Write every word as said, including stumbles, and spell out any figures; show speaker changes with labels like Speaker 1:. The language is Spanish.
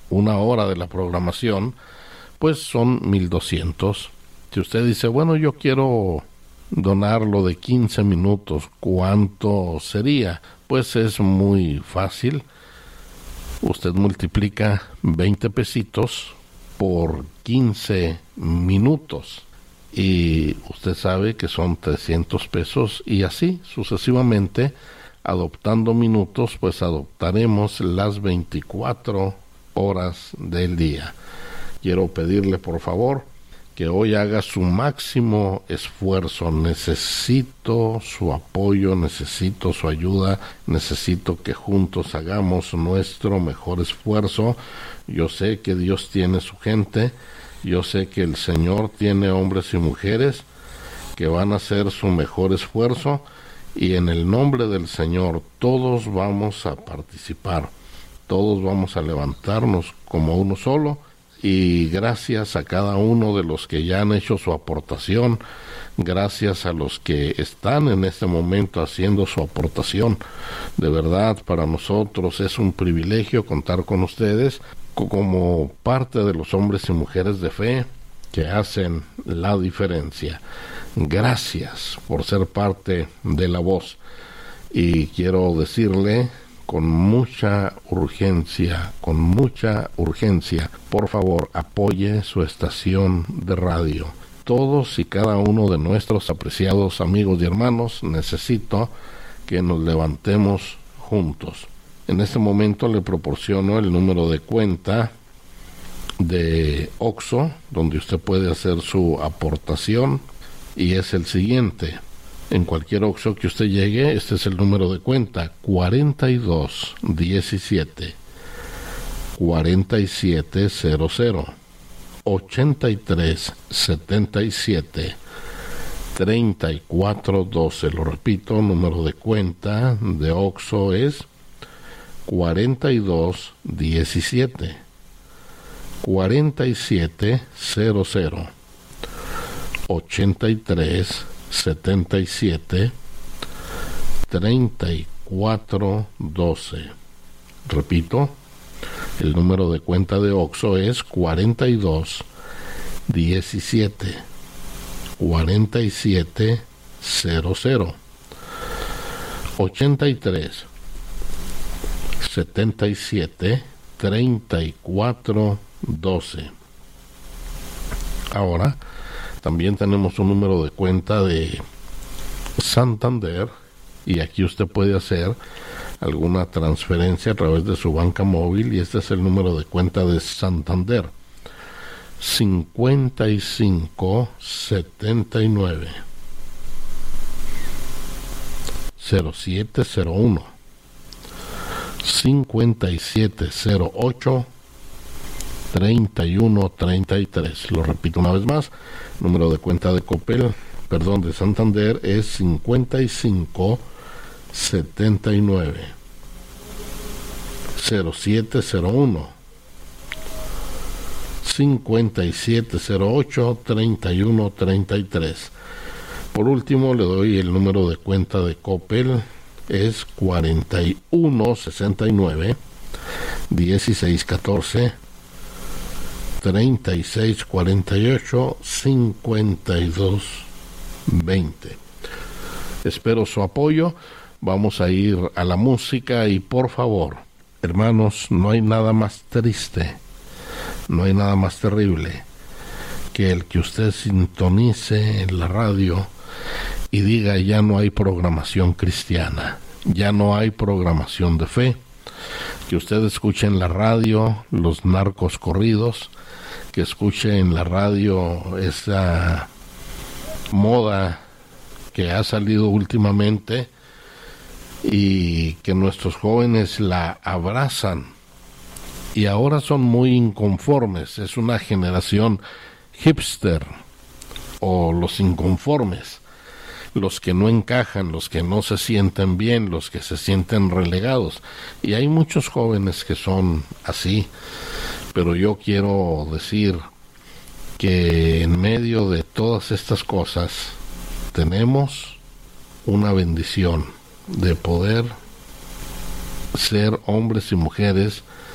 Speaker 1: una hora de la programación, pues son mil doscientos. Si usted dice, bueno, yo quiero donarlo de quince minutos, ¿cuánto sería? Pues es muy fácil. Usted multiplica veinte pesitos por quince minutos y usted sabe que son trescientos pesos, y así sucesivamente, adoptando minutos, pues adoptaremos las veinticuatro horas del día. Quiero pedirle por favor que hoy haga su máximo esfuerzo. Necesito su apoyo, necesito su ayuda, necesito que juntos hagamos nuestro mejor esfuerzo. Yo sé que Dios tiene su gente, yo sé que el Señor tiene hombres y mujeres que van a hacer su mejor esfuerzo, y en el nombre del Señor todos vamos a participar, todos vamos a levantarnos como uno solo. Y gracias a cada uno de los que ya han hecho su aportación, gracias a los que están en este momento haciendo su aportación. De verdad, para nosotros es un privilegio contar con ustedes como parte de los hombres y mujeres de fe que hacen la diferencia. Gracias por ser parte de La Voz. Y quiero decirle con mucha urgencia, con mucha urgencia, por favor, apoye su estación de radio. Todos y cada uno de nuestros apreciados amigos y hermanos, necesito que nos levantemos juntos. En este momento le proporciono el número de cuenta de Oxxo, donde usted puede hacer su aportación, y es el siguiente. En cualquier Oxxo que usted llegue, este es el número de cuenta: cuarenta y dos diecisiete cuarenta y siete cero cero ochenta y tres setenta y siete treinta y cuatro doce. Lo repito, número de cuenta de Oxxo es cuarenta y dos diecisiete cuarenta y siete cero cero ochenta y tres setenta y siete treinta y cuatro doce. Repito, el número de cuenta de Oxxo es cuarenta y dos diecisiete cuarenta y siete cero cero ochenta y tres setenta y siete treinta y cuatro doce. Ahora también tenemos un número de cuenta de Santander, y aquí usted puede hacer alguna transferencia a través de su banca móvil, y este es el número de cuenta de Santander: cincuenta y cinco setenta y nueve cero siete cero uno cincuenta y siete cero ocho treinta y uno treinta y tres. Lo repito una vez más, número de cuenta de Coppel, perdón, de Santander es cincuenta y cinco setenta y nueve cero siete cero uno cincuenta y siete cero ocho treinta y uno treinta y tres. Por último, le doy el número de cuenta de Coppel, es cuarenta y uno sesenta y nueve dieciséis catorce treinta y seis cuarenta y ocho cincuenta y dos veinte. Espero su apoyo. Vamos a ir a la música, y por favor, hermanos, no hay nada más triste, no hay nada más terrible que el que usted sintonice en la radio y diga: ya no hay programación cristiana, ya no hay programación de fe. Que usted escuche en la radio los narcos corridos, que escuche en la radio esa moda que ha salido últimamente y que nuestros jóvenes la abrazan y ahora son muy inconformes. Es una generación hipster, o los inconformes, los que no encajan, los que no se sienten bien, los que se sienten relegados. Y hay muchos jóvenes que son así, pero yo quiero decir que en medio de todas estas cosas tenemos una bendición de poder ser hombres y mujeres